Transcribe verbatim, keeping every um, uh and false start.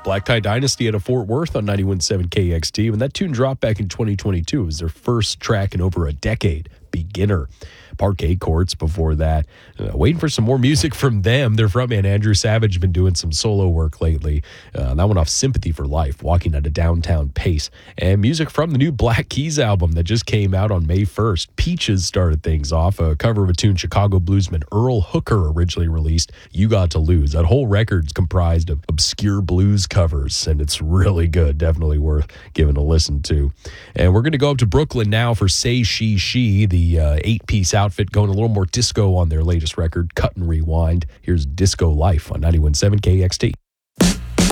Black Tie Dynasty out of Fort Worth on ninety-one point seven K X T. When that tune dropped back in twenty twenty-two, it was their first track in over a decade, Beginner. Parquet Courts before that. Uh, waiting for some more music from them. Their frontman, Andrew Savage, has been doing some solo work lately. Uh, that one off Sympathy for Life, Walking at a Downtown Pace. And music from the new Black Keys album that just came out on May first. Peaches started things off. A cover of a tune Chicago bluesman Earl Hooker originally released, You Got to Lose. That whole record's comprised of obscure blues covers, and it's really good. Definitely worth giving a listen to. And we're going to go up to Brooklyn now for Say She She, the uh, eight-piece outfit going a little more disco on their latest record, Cut and Rewind. Here's Disco Life on ninety-one point seven K X T.